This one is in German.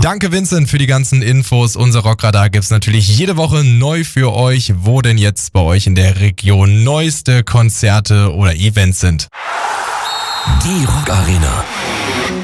Danke Vincent für die ganzen Infos. Unser Rockradar gibt's natürlich jede Woche neu für euch, wo denn jetzt bei euch in der Region neueste Konzerte oder Events sind. Die Rock Arena.